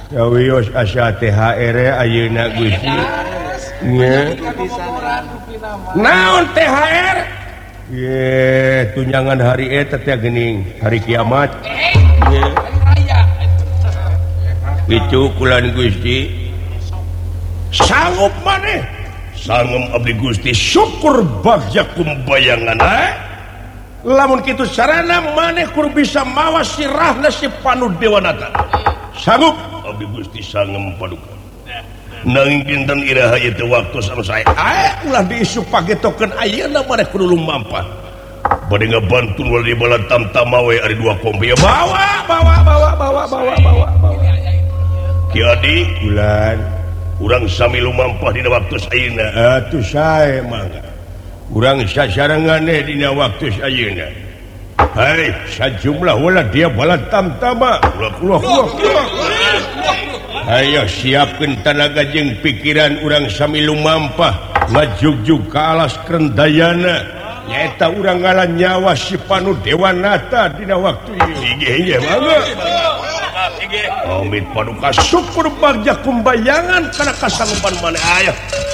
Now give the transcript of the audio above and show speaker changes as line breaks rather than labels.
THR ayeuna Gusti naon THR tunjangan hari eta teh geuning hari kiamat itu kulan Gusti sanggup maneh sanggup abdi Gusti syukur bagja kumbayangan lamun kitu sarana maneh kur bisa mawa sirahna si Panu Dewanata sanggup abdi Gusti sanggup paduka nanging dinten iraha ieu teh waktu anu sae ulah diisu pagetokeun ayeuna maneh kudu lumampah bade ngabantu wali bala tamtama we ari dua kompi bawa Ki Adi bulan urang sami lumampah dina waktu ayeuna atuh sae mangga urang sasaranganeh dina waktu ayeuna hai sajumlah wala dia bala tamtama ulah ayo siapkeun tanaga jeung pikiran urang sami lumampah ngajugjug ka alas Krendayana nyaeta urang ngalan nyawa si Panu Dewanata dina waktu ieu mangga amit paduka syukur bagja kumbayangan kana kasanggupan maneh aya